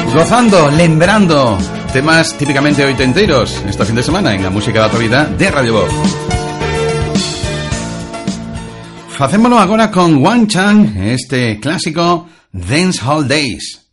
Gozando, lembrando temas típicamente oitenteros este fin de semana en la música da tua vida de Radio Voz. Facémolo agora con One Chang, este clásico Dance Hall Days.